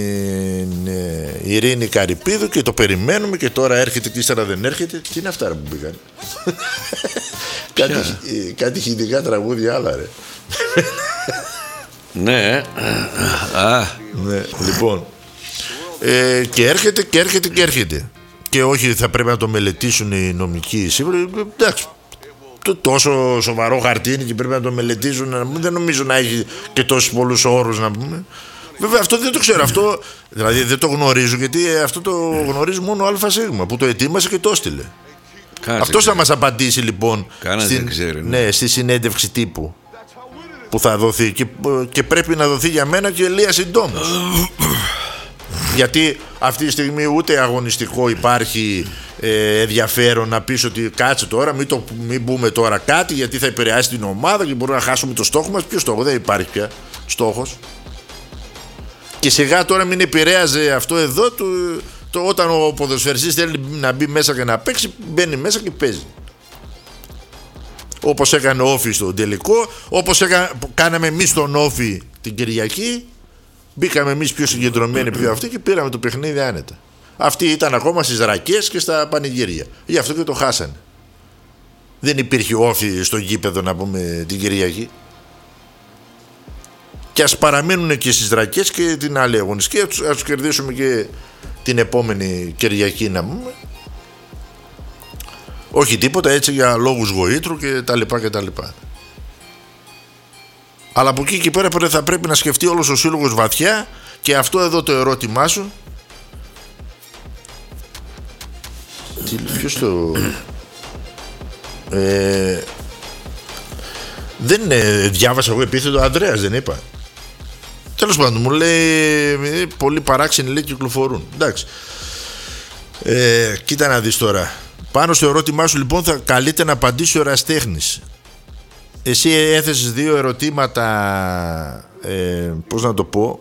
Ειρήνη Καρυπίδου και το περιμένουμε και τώρα έρχεται και ύστερα δεν έρχεται. Τι είναι αυτά που μπήκαν? Κάτι χητικά τραγούδια άλλα ρε. Ναι. Ναι, λοιπόν. Και έρχεται. Και όχι θα πρέπει να το μελετήσουν οι νομικοί σίγουρα. Εντάξει. Τόσο σοβαρό χαρτί είναι και πρέπει να το μελετήσουν. Δεν νομίζω να έχει και τόσους πολλούς όρους να πούμε. Βέβαια αυτό δεν το ξέρω. Αυτό δηλαδή δεν το γνωρίζω, γιατί αυτό το γνωρίζει μόνο ο ΑΣ που το ετοίμασε και το έστειλε. Αυτός θα μας απαντήσει λοιπόν στη συνέντευξη τύπου που θα δοθεί και πρέπει να δοθεί για μένα και Ελία συντόμως. Γιατί αυτή τη στιγμή ούτε αγωνιστικό υπάρχει ενδιαφέρον να πεις ότι κάτσε τώρα, μην μπούμε τώρα κάτι, γιατί θα επηρεάσει την ομάδα και μπορούμε να χάσουμε το στόχο μας. Ποιο στόχο? Δεν υπάρχει πια στόχος. Και σιγά τώρα μην επηρέαζε αυτό εδώ όταν ο ποδοσφαιριστής θέλει να μπει μέσα και να παίξει, μπαίνει μέσα και παίζει. Όπως έκανε ο Όφη στον τελικό, όπως κάναμε εμείς τον Όφη την Κυριακή. Μπήκαμε εμείς πιο συγκεντρωμένοι πιο αυτοί και πήραμε το παιχνίδι άνετα. Αυτοί ήταν ακόμα στις ρακές και στα πανηγύρια. Γι' αυτό και το χάσανε. Δεν υπήρχε Όφη στο γήπεδο να πούμε την Κυριακή. Και ας παραμείνουν και στις ρακές και την άλλη αγωνιστική. Ας τους κερδίσουμε και την επόμενη Κυριακή να πούμε. Όχι τίποτα έτσι για λόγους γοήτρου και τα λοιπά και τα λοιπά. Αλλά από εκεί και πέρα θα πρέπει να σκεφτεί όλος ο σύλλογος βαθιά. Και αυτό εδώ το ερώτημά σου. Ποιος το... δεν διάβασα εγώ επίθετο Ανδρέας, δεν είπα. Τέλος πάντων μου λέει πολύ παράξενοι λέει κυκλοφορούν. Εντάξει. Κοίτα να δεις τώρα. Πάνω στο ερώτημά σου λοιπόν θα καλείται να απαντήσει ο ερασιτέχνης. Εσύ έθεσες δύο ερωτήματα, πώς να το πω,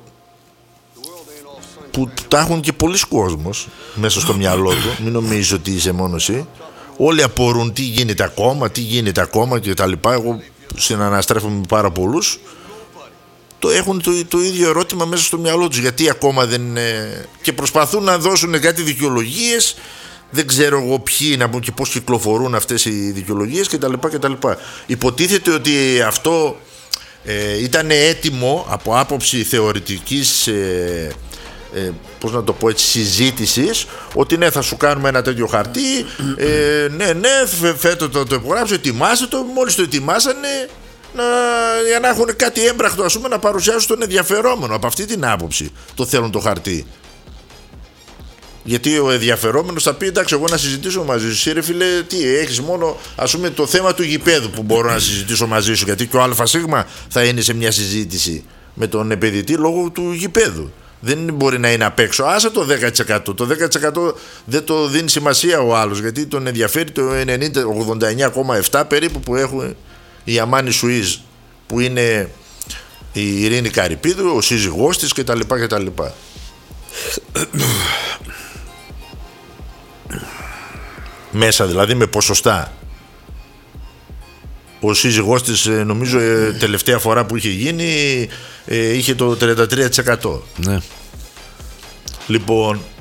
που τα έχουν και πολλοί κόσμος μέσα στο μυαλό του. Μην νομίζεις ότι είσαι μόνο εσύ. Όλοι απορούν τι γίνεται ακόμα και τα λοιπά. Εγώ συναναστρέφομαι με πάρα πολλούς. Έχουν το ίδιο ερώτημα μέσα στο μυαλό τους. Γιατί ακόμα δεν είναι... Και προσπαθούν να δώσουν κάτι δικαιολογίες. Δεν ξέρω εγώ ποιοι να πούν και πώς κυκλοφορούν αυτές οι δικαιολογίες κτλ. Υποτίθεται ότι αυτό ήταν έτοιμο από άποψη θεωρητικής πώς να το πω έτσι, συζήτησης, ότι ναι, θα σου κάνουμε ένα τέτοιο χαρτί, ναι, φέτο το υπογράψω, ετοιμάστε το, μόλις το ετοιμάσανε, για να έχουν κάτι έμπρακτο ας πούμε να παρουσιάσουν τον ενδιαφερόμενο. Από αυτή την άποψη το θέλουν το χαρτί. Γιατί ο ενδιαφερόμενος θα πει εντάξει, εγώ να συζητήσω μαζί σου. Εσύ ρε φίλε, τι έχεις μόνο ας πούμε το θέμα του γηπέδου που μπορώ να συζητήσω μαζί σου. Γιατί και ο ΑΣ θα είναι σε μια συζήτηση με τον επενδυτή λόγω του γηπέδου. Δεν μπορεί να είναι απ' έξω. Άσε το 10%. Το 10% δεν το δίνει σημασία ο άλλος, γιατί τον ενδιαφέρει το 89,7 περίπου που έχουν η Αμάνη Σουίζ, που είναι η Ειρήνη Καρυπίδου, ο σύζυγός της κτλ. Μέσα δηλαδή με ποσοστά. Ο σύζυγός της νομίζω τελευταία φορά που είχε γίνει είχε το 33%. Ναι. Λοιπόν,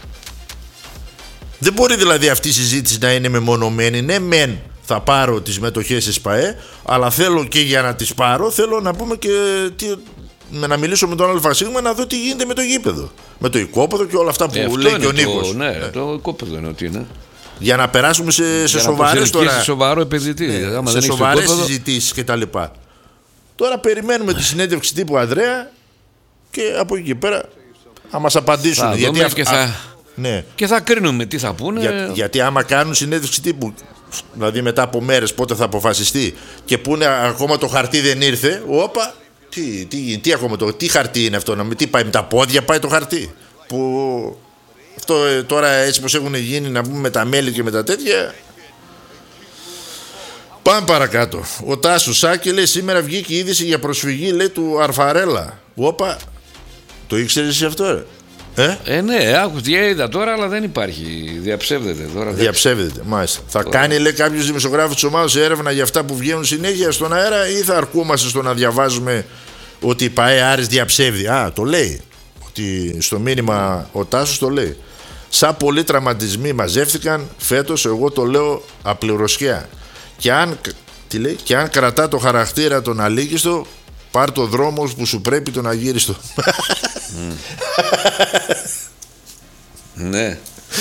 δεν μπορεί δηλαδή αυτή η συζήτηση να είναι μεμονωμένη. Ναι μεν θα πάρω τις μετοχές της ΠΑΕ, αλλά θέλω και για να τις πάρω θέλω να πούμε και να μιλήσω με τον ΑΣ να δω τι γίνεται με το γήπεδο, με το οικόπεδο και όλα αυτά που λέει και ο Νίκος. Ναι, το οικόπεδο είναι ότι είναι. Για να περάσουμε σε σοβαρές τώρα. Σε σοβαρό επενδυτή. Σε σοβαρές συζητήσεις και τα λοιπά. Τώρα περιμένουμε τη συνέντευξη τύπου Ανδρέα και από εκεί και πέρα θα μας απαντήσουν. Και θα κρίνουμε τι θα πούνε. Γιατί άμα κάνουν συνέντευξη τύπου, δηλαδή μετά από μέρες πότε θα αποφασιστεί, και πούνε ακόμα το χαρτί δεν ήρθε, όπα, τι χαρτί είναι αυτό, τι πάει με τα πόδια, πάει το χαρτί. Που αυτό τώρα έτσι πως έχουν γίνει να πούμε με τα μέλη και με τα τέτοια. Πάμε παρακάτω. Ο Τάσος Σάκη λέει σήμερα βγήκε η είδηση για προσφυγή λέει του Αρφαρέλα. Όπα, το ήξερες εσύ αυτό ρε? Ναι, άκουσα, είδα τώρα, αλλά δεν υπάρχει. Διαψεύδεται τώρα. Διαψεύδεται, μάλιστα. Θα κάνει λέει κάποιος δημοσιογράφος της ομάδας έρευνα για αυτά που βγαίνουν συνέχεια στον αέρα, ή θα αρκούμαστε στο να διαβάζουμε ότι η ΠΑΕ Άρης διαψεύδει? Το λέει. στο μήνυμα ο Τάσος το λέει. Σαν πολλοί τραυματισμοί μαζεύτηκαν φέτος, εγώ το λέω απληρωσιά. Και αν κρατά το χαρακτήρα τον αλήγιστο, πάρ' το δρόμο που σου πρέπει τον αγύριστο. Ναι.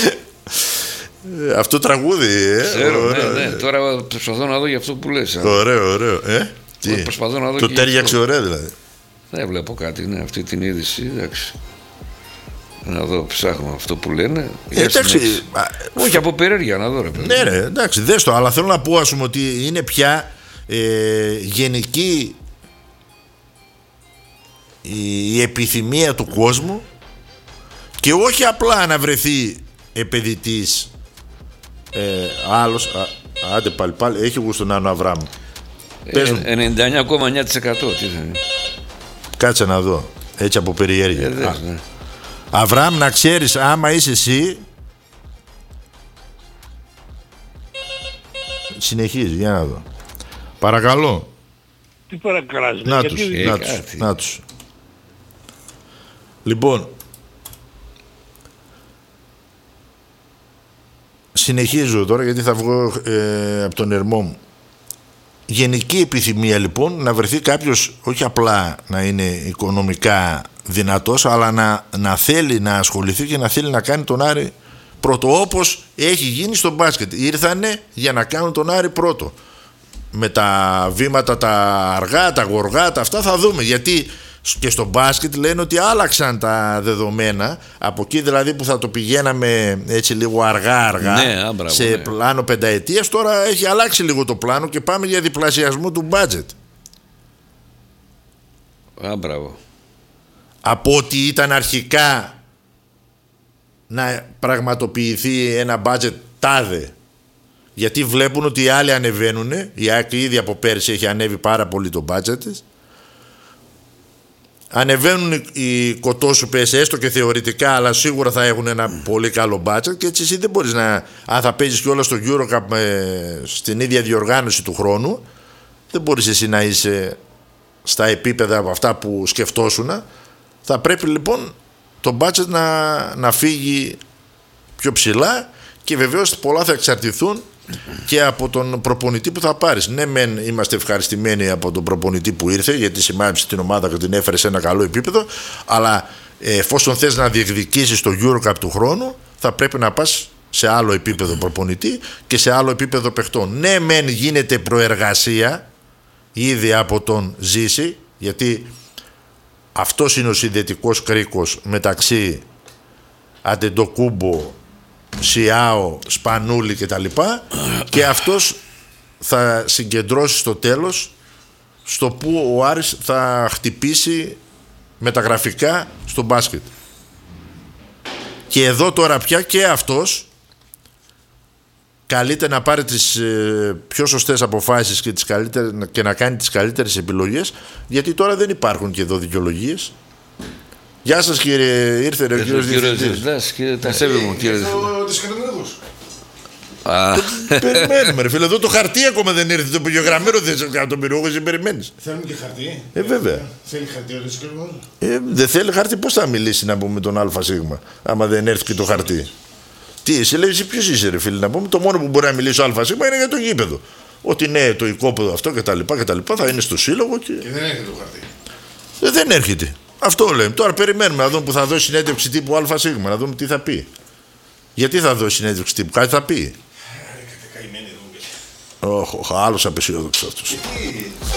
Αυτό τραγούδι, Ξέρω, ναι. Τώρα προσπαθώ να δω για αυτό που λες. Ωραίο. Προσπαθώ να δω. Το τέριαξε ωραία δηλαδή. Δεν βλέπω κάτι, ναι, αυτή την είδηση, εντάξει. Να δω, ψάχνω αυτό που λένε. Εντάξει. Όχι, από περιέργεια να δω, ρε παιδί. Ναι, εντάξει, δες το, αλλά θέλω να πω, ας πούμε, ότι είναι πια γενική η επιθυμία του κόσμου και όχι απλά να βρεθεί επενδυτής άλλος. Άντε πάλι, έχει γούστο να είναι ο Αβραάμ. 99,9%. Τι θα είναι. Κάτσε να δω, έτσι από περιέργεια. Ναι. Αβραάμ, να ξέρεις, άμα είσαι εσύ, συνεχίζει, για να δω. Παρακαλώ. Τι παρακαλάς, Να τους. Λοιπόν, συνεχίζω τώρα γιατί θα βγω από τον ερμό μου. Γενική επιθυμία λοιπόν να βρεθεί κάποιος, όχι απλά να είναι οικονομικά δυνατός, αλλά να θέλει να ασχοληθεί και να θέλει να κάνει τον Άρη πρώτο, όπως έχει γίνει στο μπάσκετ. Ήρθανε για να κάνουν τον Άρη πρώτο. Με τα βήματα τα αργά, τα γοργά, τα αυτά θα δούμε, γιατί και στο μπάσκετ λένε ότι άλλαξαν τα δεδομένα. Από εκεί δηλαδή που θα το πηγαίναμε έτσι λίγο αργά ναι, σε πλάνο πενταετίας, τώρα έχει αλλάξει λίγο το πλάνο και πάμε για διπλασιασμό του μπάτζετ. Μπράβο. Από ό,τι ήταν αρχικά να πραγματοποιηθεί ένα μπάτζετ τάδε. Γιατί βλέπουν ότι οι άλλοι ανεβαίνουν. Η ΑΕΚ ήδη από πέρσι έχει ανέβει πάρα πολύ το μπάτζετ της. Ανεβαίνουν οι κοτόσουπες έστω και θεωρητικά, αλλά σίγουρα θα έχουν ένα πολύ καλό μπάτζετ και έτσι εσύ δεν μπορείς να, αν θα παίζεις και όλα στο EuroCup στην ίδια διοργάνωση του χρόνου, δεν μπορείς εσύ να είσαι στα επίπεδα από αυτά που σκεφτόσουνα. Θα πρέπει λοιπόν το μπάτζετ να φύγει πιο ψηλά και βεβαίως πολλά θα εξαρτηθούν και από τον προπονητή που θα πάρεις. Ναι, μεν είμαστε ευχαριστημένοι από τον προπονητή που ήρθε, γιατί σημάδεψε την ομάδα και την έφερε σε ένα καλό επίπεδο, αλλά εφόσον θες να διεκδικήσεις το EuroCup του χρόνου, θα πρέπει να πας σε άλλο επίπεδο προπονητή και σε άλλο επίπεδο παιχτών. Ναι, μεν γίνεται προεργασία ήδη από τον Ζήση, γιατί αυτός είναι ο συνδετικός κρίκος μεταξύ Αντετοκούμπο, Σιάο, Σπανούλη και τα λοιπά, και αυτός θα συγκεντρώσει στο τέλος στο που ο Άρης θα χτυπήσει μεταγραφικά στο μπάσκετ. Και εδώ τώρα πια και αυτός καλείται να πάρει τις πιο σωστές αποφάσεις και να κάνει τις καλύτερες επιλογές, γιατί τώρα δεν υπάρχουν και εδώ δικαιολογίες. Γεια σας κύριε, ήρθε ρε κύριος Διευθυντής. Κύριε Τασέβη μου, κύριε Περιμένουμε ρε φίλε, εδώ το χαρτί ακόμα δεν ήρθε, το πηγιογραμμένο δεν σε τον περιοχό, εσύ περιμένεις. Θέλουμε και χαρτί. Βέβαια. Θέλει χαρτί ο Δυσκαλμός. Δεν θέλει χαρτί, πώς θα μιλήσει να πούμε τον ΑΣ άμα δεν έρθει και το χαρτί. Τι, εσύ λέει, εσύ ποιος είσαι ρε φίλε, να πούμε, το μόνο που μπορεί να μιλήσει ο ΑΣ είναι για το γήπεδο. Ότι ναι, το οικόπεδο αυτό και τα λοιπά θα είναι στο σύλλογο και δεν έρχεται το χαρτί. Δεν έρχεται. Αυτό λέμε. Τώρα περιμένουμε να δούμε που θα δώσει συνέντευξη τύπου ΑΣ, να δούμε τι θα πει. Γιατί θα δώσει συνέντευξη τύπου, κάτι θα πει. Καημένοι εδώ. Άλλος απεσιόδοξος αυτός.